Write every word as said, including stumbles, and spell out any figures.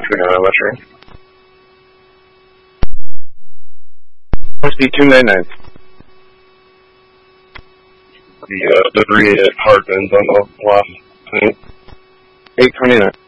two nine nine West Ring. Speed two nine nine. The uh, livery at Hardman's on the last eight twenty nine.